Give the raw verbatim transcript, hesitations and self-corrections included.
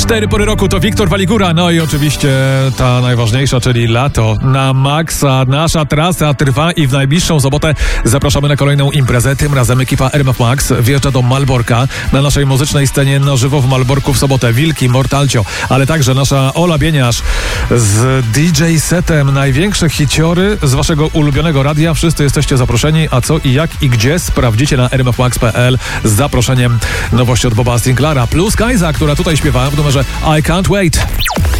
Cztery pory roku to Wiktor Waligura, no i oczywiście ta najważniejsza, czyli lato na maksa. Nasza trasa trwa i w najbliższą sobotę zapraszamy na kolejną imprezę. Tym razem ekipa R M F Max wjeżdża do Malborka na naszej muzycznej scenie na żywo w Malborku w sobotę. Wilki, Mortalcio, ale także nasza Ola Bieniasz z D J setem. Największe hiciory z waszego ulubionego radia. Wszyscy jesteście zaproszeni, a co i jak i gdzie sprawdzicie na r m f max kropka p l z zaproszeniem. Nowości od Boba Sinclaira plus Kajza, która tutaj śpiewa w numerze I Can't Wait.